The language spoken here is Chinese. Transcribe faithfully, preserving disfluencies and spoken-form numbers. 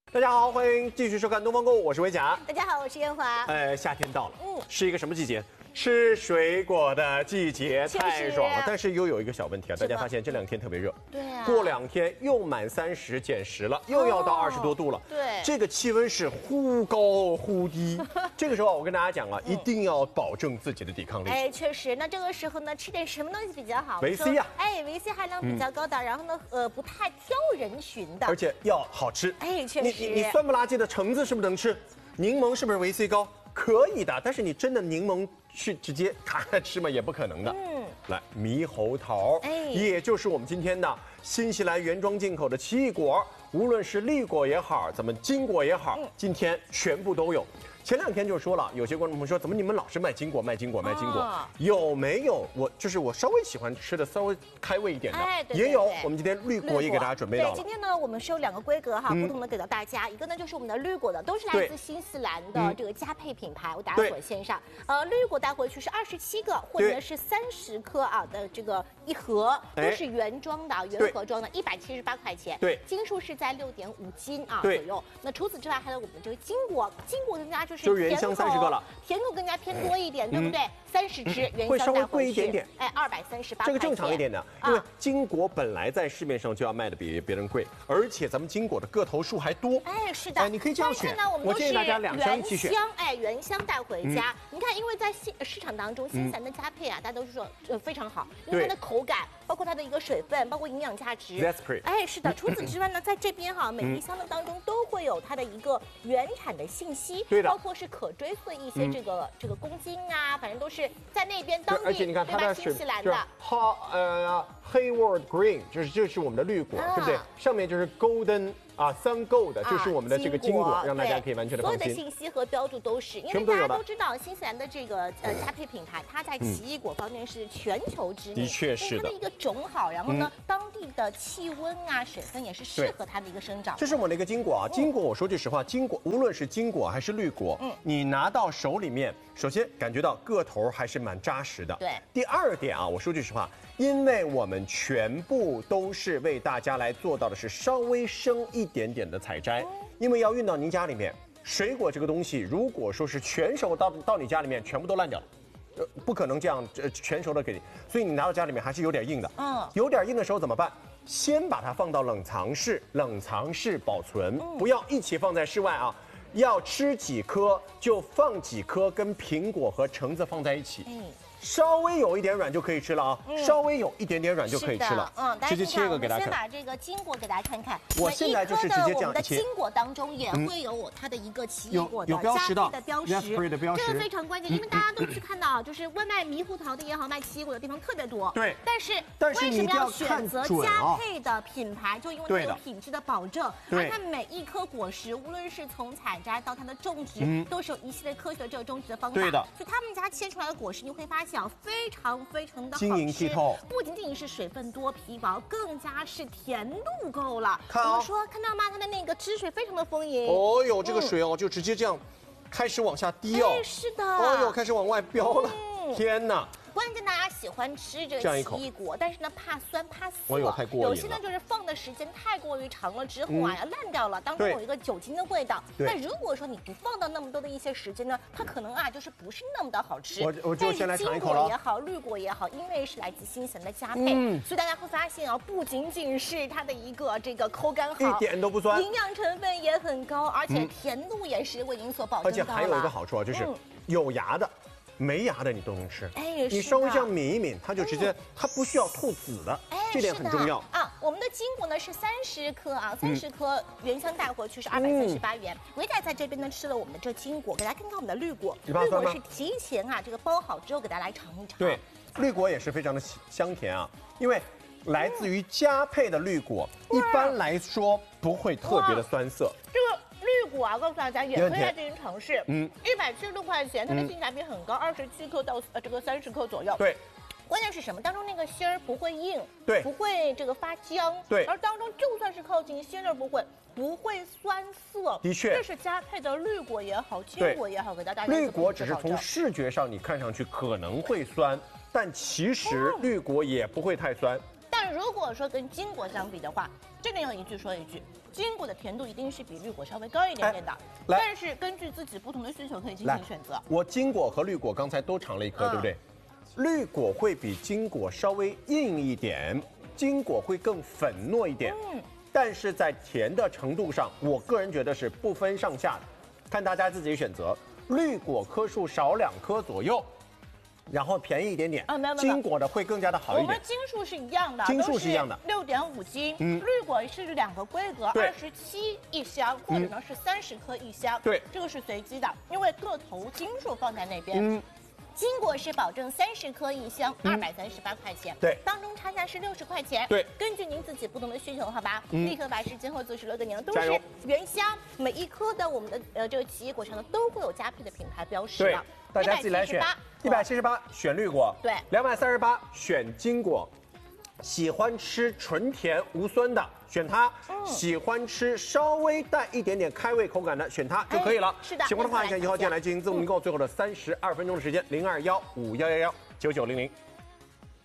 大家好，欢迎继续收看《东方购物》，我是维甲。 大家好，我是烟华。 哎，夏天到了， 嗯， 是一个什么季节？吃水果的季节，太爽了。但是又有一个小问题啊，大家发现这两天特别热， 对啊， 过两天又满三十减十了，又要到二十多度了。 对， 这个气温是忽高忽低。这个时候我跟大家讲啊，一定要保证自己的抵抗力。 哎，确实，那这个时候呢，吃点什么东西比较好？ 维 C 啊， 哎，维 C 含量比较高的，然后呢，呃，不太挑人群的， 而且要好吃。 哎，确实。 你你你酸不拉几的橙子是不是能吃？柠檬是不是维 C 高？可以的，但是你真的柠檬去直接咔吃嘛，也不可能的。嗯，来猕猴桃，哎，也就是我们今天的新西兰原装进口的奇异果，无论是绿果也好，咱们金果也好，嗯、今天全部都有。前两天就说了，有些观众朋友说，怎么你们老是卖金果、卖金果、卖金果？哦、有没有我就是我稍微喜欢吃的稍微开胃一点的， 哎、对对对也有。我们今天绿果也给大家准备到了。 对，今天呢，我们是有两个规格哈，嗯、不同的给到大家。一个呢就是我们的绿果的，都是来自新西兰的这个佳配品牌，我大家伙线上。呃，绿果带回去是二十七个，或者是三十颗啊的这个一盒，都是原装的、原盒装的，一百七十八块钱。 对， 斤数是在六点五斤啊左右。那除此之外，还有我们的这个金果，金果更加就是就是原香三十个了， 甜口更加偏多一点，对不对？三十支原会稍微贵一点点， 哎，二百三十八。 这个正常一点的，因为金果本来在市面上就要卖的比别人贵，而且咱们金果的个头数还多。 哎，是的， 哎，你可以这样选。 呢，我们我建议大家两箱去选。 原香，哎，原香带回家。你看，因为在新市场当中，新西兰的佳配啊，大家都是说呃非常好，因为它的口感，包括它的一个水分，包括营养价值。哎，是的。除此之外呢，在这边哈，每一箱的当中都会有它的一个原产的信息， 对的， 包括是可追溯的一些这个这个公斤啊，反正都是在那边当地， 而且你看它的新西兰的哈呃 Hayward Green， 就是这是我们的绿果，对不对？上面就是 Golden。啊 ，Sun Gold 就是我们的这个金果，让大家可以完全的放心。 所有的信息和标注都是，因为大家都知道新西兰的这个呃佳配品牌，它在奇异果方面是全球知名， 的确是的。 它的一个种好，然后呢，当地的气温啊、水分也是适合它的一个生长。 这是我的一个金果啊，金果我说句实话，金果无论是金果还是绿果，嗯，你拿到手里面，首先感觉到个头还是蛮扎实的。 对。 第二点啊，我说句实话，因为我们全部都是为大家来做到的是稍微生一。一点点的采摘，因为要运到您家里面，水果这个东西，如果说是全熟到到你家里面，全部都烂掉了，呃，不可能这样呃全熟的给你，所以你拿到家里面还是有点硬的，嗯，有点硬的时候怎么办？先把它放到冷藏室，冷藏室保存，嗯、不要一起放在室外啊。要吃几颗就放几颗，跟苹果和橙子放在一起。嗯。稍微有一点软就可以吃了啊，嗯、稍微有一点点软就可以吃了。 嗯， 直接切一个给大家看。 先把这个金果给大家看看。 我现在就是直接这样切。 我们的金果当中也会有我它的一个奇异果的有标识的标识， 的标识， 这个非常关键，因为大家都去看到，就是外卖猕猴桃的也好，卖奇异果的地方特别多。 对。 但是但是为什么要选择佳配的品牌？就因为它有品质的保证，而它每一颗果实，无论是从采摘到它的种植，都是有一系列科学的这个种植的方法。 对的。 所以他们家切出来的果实，你会发现啊，非常。非常的好吃， 晶莹剔透， 不仅仅是水分多、皮薄，更加是甜度够了。 看啊、 我们说看到吗？它的那个汁水非常的丰盈。 哦哟，这个水哦，嗯、就直接这样开始往下滴哦。 哎、是的。 哦哟，开始往外飙了。嗯、天哪！ 关键大家喜欢吃这个奇异果，但是呢怕酸怕涩， 哦、太过瘾了。 有些呢就是放的时间太过于长了之后啊，要烂掉了，当中有一个酒精的味道。但如果说你不放到那么多的一些时间呢，它可能啊就是不是那么的好吃。 我我就先来尝一口了。 金果也好，绿果也好，因为是来自新西兰的佳配，嗯、所以大家会发现啊，不仅仅是它的一个这个口感好， 一点都不酸， 营养成分也很高，而且甜度也是为您所保证到了。 而且还有一个好处啊，就是有芽的。没芽的你都能吃， 哎， 你稍微这样抿一抿，它就直接，它不需要吐籽的， 哎， 这点很重要啊。我们的金果呢是三十颗啊，三十颗原香带回去是二百三十八元。维仔在这边呢吃了我们的这金果，给大家看看我们的绿果，绿果是提前啊这个包好之后给大家来尝一尝。 对，绿果也是非常的香甜啊，因为来自于佳配的绿果，一般来说不会特别的酸涩。 这个。绿果啊，告诉大家也可以来进行尝试。嗯，一百七十六块钱，它的性价比很高，二十七颗到呃这个三十颗左右。 对， 关键是什么？当中那个芯儿不会硬， 对， 不会这个发浆， 对， 而当中就算是靠近芯儿不会，不会酸涩。 的确， 这是佳配的绿果也好，金果也好，给大家绿果只是从视觉上你看上去可能会酸，但其实绿果也不会太酸。 但但如果说跟金果相比的话，这里有一句说一句，金果的甜度一定是比绿果稍微高一点点的， 来但是根据自己不同的需求可以进来行选择。 我金果和绿果刚才都尝了一颗， 嗯对不对？绿果会比金果稍微硬一点，金果会更粉糯一点。 嗯， 但是在甜的程度上，我个人觉得是不分上下的，看大家自己选择。绿果颗数少两颗左右，然后便宜一点点。 啊，没有没有， 金果的会更加的好一点。 我们斤数是一样的， 斤数是一样的， 六点五斤。 嗯， 绿果是两个规格，二十七一箱，或者呢是三十颗一箱。 对， 这个是随机的，因为个头斤数放在那边。 嗯。 金果是保证三十颗一箱，二百三十八块钱。 对， 当中差价是六十块钱。 对， 根据您自己不同的需求，好吧？ 嗯， 立刻把时间和做出了个您都是原箱，每一颗的我们的呃这个奇异果上呢都会有佳配的品牌标识的。 大家自己来选。一百七十八选绿果， 对， 两百三十八选金果。喜欢吃纯甜无酸的选它，嗯、喜欢吃稍微带一点点开胃口感的选它就可以了。 是的， 喜欢的话，按下一号键来进行自动订购。最后的三十二分钟的时间，零二幺五幺幺幺九九零零。